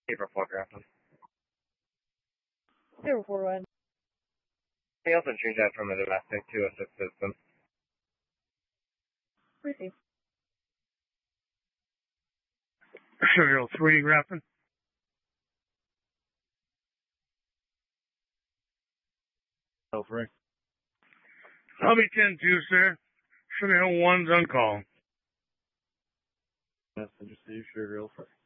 April 4 Grafton. 041. He also changed that from a domestic to a citizen. Receive. Sugar 3 Grafton. Oh, free. I'll be 10-2, sir. Sugar Hill 1's on call. Yes, I just see Sugar Hill 3.